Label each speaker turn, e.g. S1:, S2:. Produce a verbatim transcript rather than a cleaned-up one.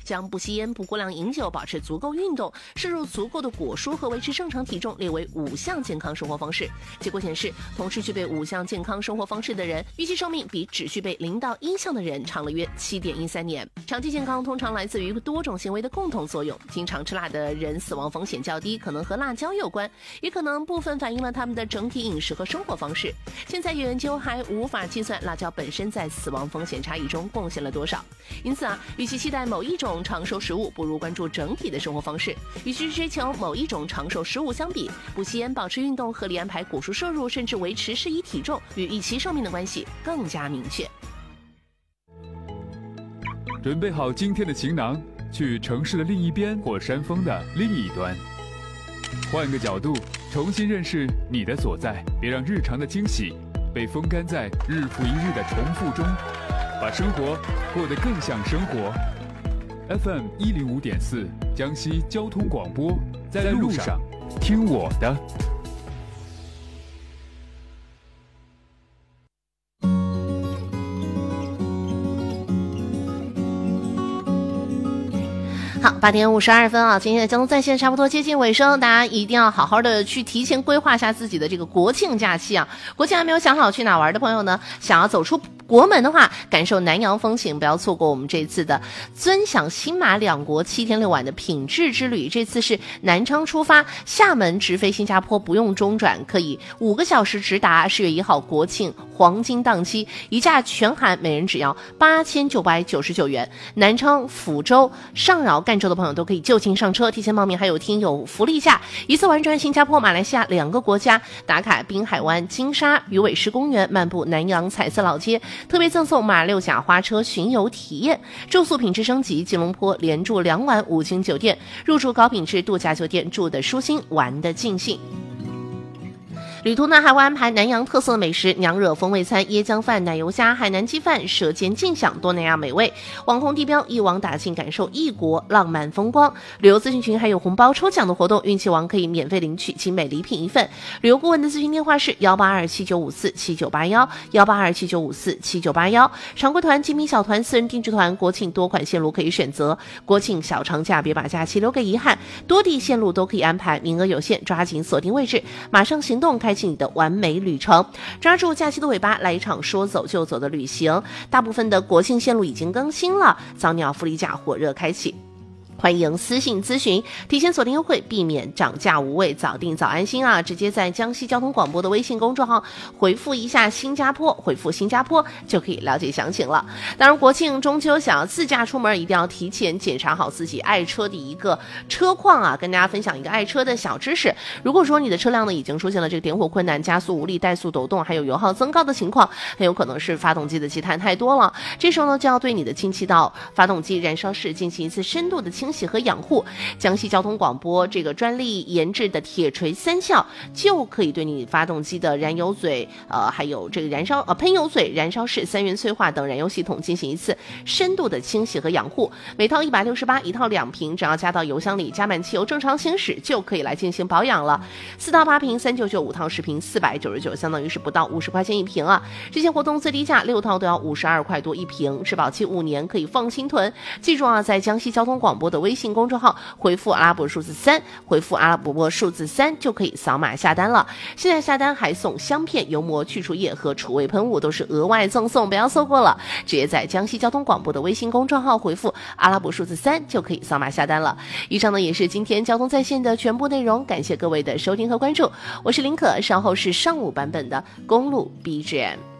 S1: 将不吸烟、不过量饮酒、保持足够运动、摄入足够的果蔬和维持正常体重列为五项健康生活方式。结果显示，同时具备五项健康生活方式的人，预期寿命比只具备零到一项的人长了约 七点一三年。长期健康通常来自于多种行为的共同作用，经常吃辣的人死亡风险较低，可能和辣椒有关，也可能部分反映了他们的整体饮食和生活方式。现在有研究还无法计算辣椒本身在死亡风险差异中贡献了多少。因此啊，与其期待某一种长寿食物，不如关注整体的生活方式。与其追求某一种长寿食物相比，不吸烟、保持运动、合理安排果蔬摄入，甚至维持适宜体重，与预期寿命的关系更加明确。
S2: 准备好今天的行囊，去城市的另一边或山峰的另一端，换个角度重新认识你的所在，别让日常的惊喜被风干在日复一日的重复中，把生活过得更像生活。 F M 一零五点四江西交通广播，在路上听我的。
S1: 好，八点五十二分啊，今天的交通在线差不多接近尾声，大家一定要好好的去提前规划一下自己的这个国庆假期啊。国庆还没有想好去哪玩的朋友呢，想要走出国门的话，感受南洋风情，不要错过我们这次的尊享新马两国七天六晚的品质之旅。这次是南昌出发，厦门直飞新加坡，不用中转，可以五个小时直达。十月一号国庆黄金档期，一价全含，每人只要八千九百九十九元。南昌、福州、上饶、赣州的朋友都可以就近上车，提前报名还有听有福利价，一次玩转新加坡、马来西亚两个国家，打卡滨海湾、金沙、鱼尾狮公园，漫步南洋彩色老街。特别赠送马六甲花车巡游体验，住宿品质升级，吉隆坡连住两晚五星酒店，入住高品质度假酒店，住得舒心，玩得尽兴。旅途呢还会安排南洋特色美食，娘惹风味餐、椰浆饭、奶油虾、海南鸡饭，舌尖尽享东南亚美味。网红地标一网打尽，感受异国浪漫风光。旅游咨询群还有红包抽奖的活动，运气王可以免费领取精美礼品一份。旅游顾问的咨询电话是幺八二七九五四七九八幺幺八二七九五四七九八幺。常规团、精品小团、私人定制团，国庆多款线路可以选择。国庆小长假，别把假期留给遗憾，多地线路都可以安排，名额有限，抓紧锁定位置，马上行动，开启你的完美旅程，抓住假期的尾巴，来一场说走就走的旅行。大部分的国庆线路已经更新了，早鸟福利价火热开启。欢迎私信咨询，提前锁定优惠，避免涨价无畏，早订早安心啊！直接在江西交通广播的微信公众号回复一下新加坡，回复新加坡就可以了解详情了。当然，国庆中秋想要自驾出门，一定要提前检查好自己爱车的一个车况啊！跟大家分享一个爱车的小知识：如果说你的车辆呢已经出现了这个点火困难、加速无力、怠速抖动，还有油耗增高的情况，很有可能是发动机的积碳太多了。这时候呢，就要对你的进气道、发动机燃烧室进行一次深度的清洗和养护。江西交通广播这个专利研制的铁锤三效就可以对你发动机的燃油嘴呃还有这个燃烧呃喷油嘴、燃烧室、三元催化等燃油系统进行一次深度的清洗和养护。每套一百六十八，一套两瓶，只要加到油箱里，加满汽油，正常行驶就可以来进行保养了。四到八瓶三九九，五套十瓶四百九十九，相当于是不到五十块钱一瓶啊！这些活动最低价六套都要五十二块多一瓶，质保期五年，可以放心囤。记住啊，在江西交通广播的微信公众号回复阿拉伯数字三，回复阿拉伯数字三就可以扫码下单了。现在下单还送香片、油膜、去除液和除味喷雾，都是额外赠送，不要错过了。直接在江西交通广播的微信公众号回复阿拉伯数字三就可以扫码下单了。以上呢也是今天交通在线的全部内容，感谢各位的收听和关注，我是林可，稍后是上午版本的公路 B G M。